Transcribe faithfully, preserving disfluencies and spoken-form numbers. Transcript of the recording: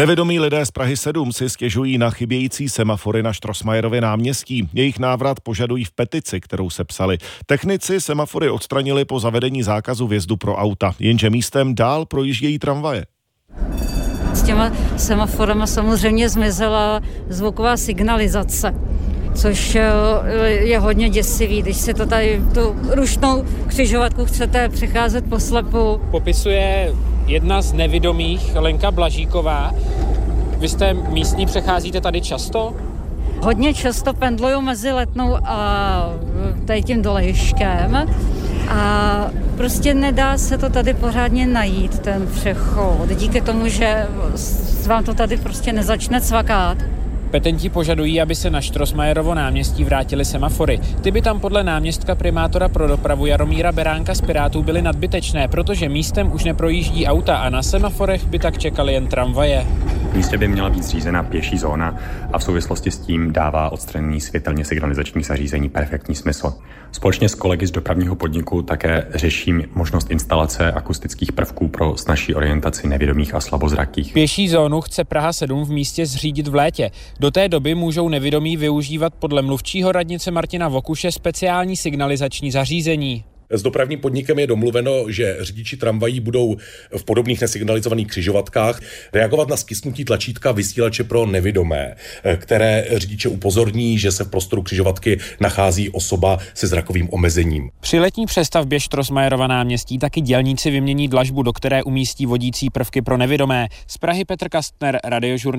Nevědomí lidé z Prahy sedm si stěžují na chybějící semafory na Strossmayerově náměstí. Jejich návrat požadují v petici, kterou sepsali. Technici semafory odstranili po zavedení zákazu vjezdu pro auta, jenže místem dál projíždějí tramvaje. S těma semaforama samozřejmě zmizela zvuková signalizace, což je hodně děsivý, když si to tady tu rušnou křižovatku chcete přecházet po slepu. Popisuje jedna z nevidomých, Lenka Blažíková. Vy jste místní, přecházíte tady často? Hodně často pendluju mezi Letnou a tady tím Dolejškem a prostě nedá se to tady pořádně najít, ten přechod, díky tomu, že vám to tady prostě nezačne cvakat. Petenti požadují, aby se na Strossmayerovo náměstí vrátily semafory. Ty by tam podle náměstka primátora pro dopravu Jaromíra Beránka z Pirátů byly nadbytečné, protože místem už neprojíždí auta a na semaforech by tak čekaly jen tramvaje. V místě by měla být zřízena pěší zóna a v souvislosti s tím dává odstranění světelně signalizačních zařízení perfektní smysl. Společně s kolegy z dopravního podniku také řeším možnost instalace akustických prvků pro snazší orientaci nevidomých a slabozrakých. Pěší zónu chce Praha sedm v místě zřídit v létě. Do té doby můžou nevidomí využívat podle mluvčího radnice Martina Vokuše speciální signalizační zařízení. S dopravním podnikem je domluveno, že řidiči tramvají budou v podobných nesignalizovaných křižovatkách reagovat na stisknutí tlačítka vysílače pro nevidomé, které řidiče upozorní, že se v prostoru křižovatky nachází osoba se zrakovým omezením. Při letní přestavbě Strossmayerova náměstí taky dělníci vymění dlažbu, do které umístí vodící prvky pro nevidomé. Z Prahy Petr Kastner, Radiožurnál.